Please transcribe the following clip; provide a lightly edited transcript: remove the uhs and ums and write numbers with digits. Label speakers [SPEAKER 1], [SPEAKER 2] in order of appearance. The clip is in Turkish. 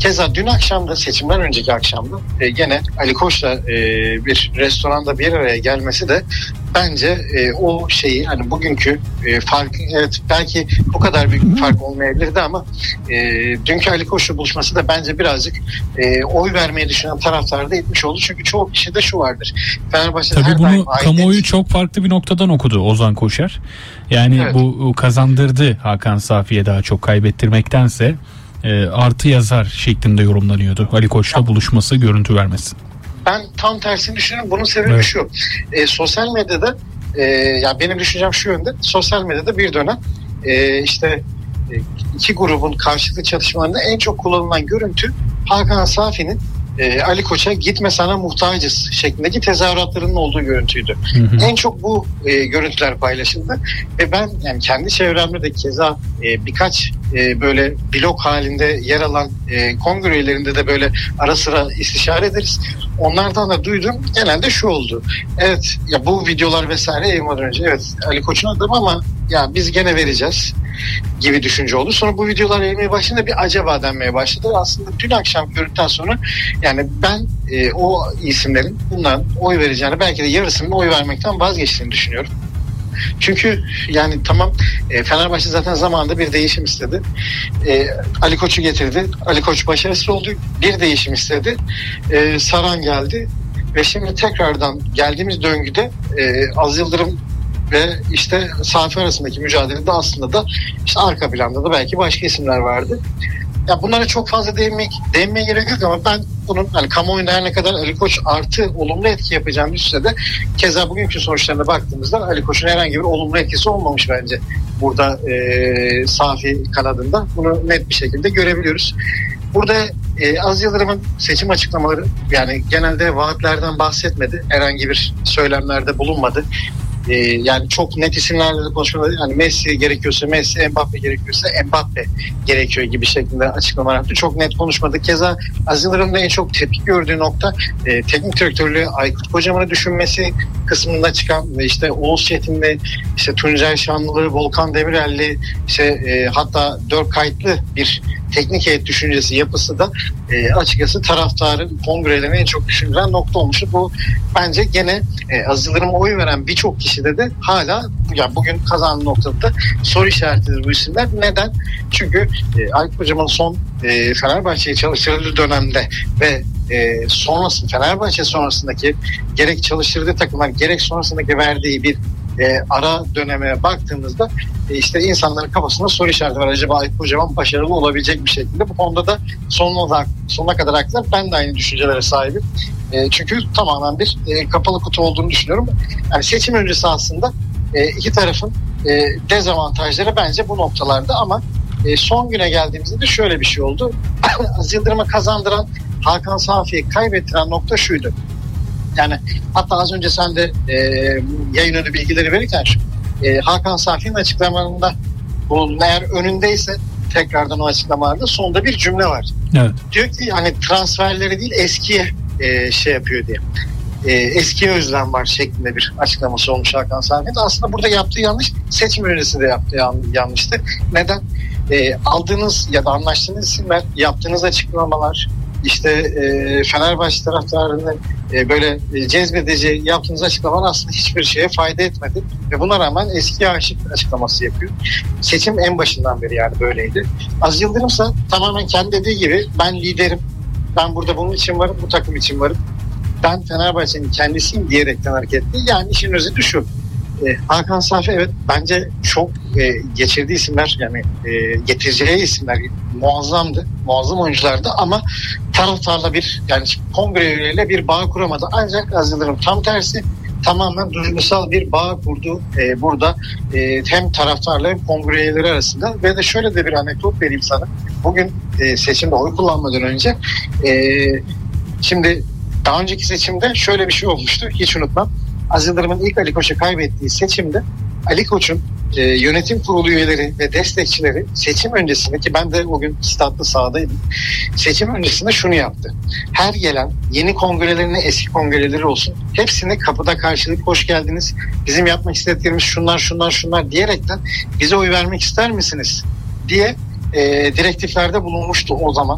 [SPEAKER 1] Keza dün akşam da, seçimden önceki akşamda gene Ali Koç'la bir restoranda bir araya gelmesi de bence o şeyi, hani bugünkü fark, evet belki o kadar büyük bir fark olmayabilirdi ama dünkü Ali Koç'la buluşması da bence birazcık oy vermeyi düşünen taraftarda etmiş oldu. Çünkü çoğu kişide şu vardır. Fenerbahçe'de
[SPEAKER 2] tabii
[SPEAKER 1] her
[SPEAKER 2] bunu
[SPEAKER 1] daim
[SPEAKER 2] kamuoyu çok farklı bir noktadan okudu Ozan Koçer. Yani evet, bu kazandırdı Hakan Safi'ye daha çok kaybettirmektense artı yazar şeklinde yorumlanıyordu Ali Koç'la buluşması, görüntü vermesi.
[SPEAKER 1] Ben tam tersini düşünüyorum. Bunun sebebi evet, şu. Sosyal medyada yani benim düşüncem şu yönde. Sosyal medyada bir dönem iki grubun karşılıklı çatışmalarında en çok kullanılan görüntü Hakan Safi'nin Ali Koç'a gitme sana muhtacız şeklindeki tezahüratlarının olduğu görüntüydü. En çok bu görüntüler paylaşıldı ve ben yani kendi çevremde de keza birkaç böyle blog halinde yer alan kongre üyelerinde de böyle ara sıra istişare ederiz. Onlardan da duydum. Genelde şu oldu. Evet ya, bu videolar vesaire yayınmadan önce evet Ali Koç'un adamı ama ya biz gene vereceğiz gibi düşünce oldu. Sonra bu videolar yayılmaya başladığında bir acaba denmeye başladı. Aslında dün akşam gördükten sonra yani ben o isimlerin bundan oy vereceğini, belki de yarısının oy vermekten vazgeçtiğini düşünüyorum. Çünkü yani tamam, Fenerbahçe zaten zamanında bir değişim istedi. Ali Koç'u getirdi. Ali Koç başarısız oldu. Bir değişim istedi. Saran geldi. Ve şimdi tekrardan geldiğimiz döngüde Aziz Yıldırım ve işte Safi arasındaki mücadelede aslında da işte arka planda da belki başka isimler vardı. Ya bunlara çok fazla değinmeye gerek yok ama ben bunun hani kamuoyunda her ne kadar Ali Koç artı olumlu etki yapacağını düşünse de keza bugünkü sonuçlarına baktığımızda Ali Koç'un herhangi bir olumlu etkisi olmamış bence burada Safi kanadında. Bunu net bir şekilde görebiliyoruz. Burada Aziz Yıldırım'ın seçim açıklamaları, yani genelde vaatlerden bahsetmedi. Herhangi bir söylemlerde bulunmadı. Yani çok net isimlerle de konuşmadı. Yani Messi gerekiyorsa Messi, Mbappe gerekiyorsa Mbappe gerekiyor gibi şeklinde açıklamalar yaptı. Çok net konuşmadı. Keza Aziz Yıldırım'ın en çok tepki gördüğü nokta teknik direktörlüğü Aykut Kocaman'ı düşünmesi kısmında çıkan ve işte Oğuz Çetin'le işte Tuncay Şanlılı, Volkan Demirel'li hatta 4 kayıtlı bir teknik heyet düşüncesi, yapısı da açıkçası taraftarın kongrelerine en çok düşündüren nokta olmuştu. Bu bence gene Aziz Yıldırım'a oy veren birçok kişide de hala yani bugün kazandığı noktada soru işaretidir bu isimler. Neden? Çünkü Aykut Kocaman'ın son Fenerbahçe'yi çalıştırdığı dönemde ve sonrasında Fenerbahçe sonrasındaki gerek çalıştırdığı takımlar gerek sonrasındaki verdiği bir ara döneme baktığımızda işte insanların kafasında soru işareti var. Acaba Aykut Kocaman başarılı olabilecek bir şekilde? Bu konuda da sonuna kadar haklılar. Ben de aynı düşüncelere sahibim. Çünkü tamamen bir kapalı kutu olduğunu düşünüyorum. Yani seçim öncesi aslında iki tarafın dezavantajları bence bu noktalarda ama son güne geldiğimizde de şöyle bir şey oldu. Aziz Yıldırım'a kazandıran, Hakan Safi'yi kaybettiren nokta şuydu. Yani hatta az önce sen de yayın önü bilgileri verirken Hakan Safi'nin açıklamalarında bu eğer önündeyse tekrardan o açıklamalarda sonunda bir cümle var. Evet. Diyor ki hani transferleri değil eskiye şey yapıyor diye. Eskiye özlem var şeklinde bir açıklaması olmuş Hakan Safi'nin. Aslında burada yaptığı yanlış, seçim öncesi de yaptığı yanlıştı. Neden? Aldığınız ya da anlaştığınız isimler, yaptığınız açıklamalar, işte Fenerbahçe taraftarının böyle cezbedici yaptığınız açıklamalar aslında hiçbir şeye fayda etmedi ve buna rağmen eskiye aşık açıklaması yapıyor. Seçim en başından beri yani böyleydi. Aziz Yıldırım'sa tamamen kendi dediği gibi ben liderim, ben burada bunun için varım, bu takım için varım, ben Fenerbahçe'nin kendisiyim diyerekten hareketli. Yani işin özeti şu. Hakan Safi evet bence çok geçirdiği isimler, yani getireceği isimler muazzamdı. Muazzam oyunculardı ama taraftarla bir yani kongre üyeleriyle bir bağ kuramadı. Ancak Aziz Yıldırım tam tersi tamamen duygusal bir bağ kurdu burada hem taraftarla hem kongre üyeleri arasında. Ve de şöyle de bir anekdot vereyim sana. Bugün seçimde oy kullanmadan önce şimdi daha önceki seçimde şöyle bir şey olmuştu. Hiç unutmam. Aziz Yıldırım'ın ilk Ali Koç'u kaybettiği seçimde Ali Koç'un yönetim kurulu üyeleri ve destekçileri seçim öncesinde, ki ben de o gün statta sahadaydım, seçim öncesinde şunu yaptı. Her gelen yeni kongrelerine, eski kongreleri olsun, hepsine kapıda karşılık hoş geldiniz, bizim yapmak istediklerimiz şunlar diyerekten bize oy vermek ister misiniz diye direktiflerde bulunmuştu o zaman.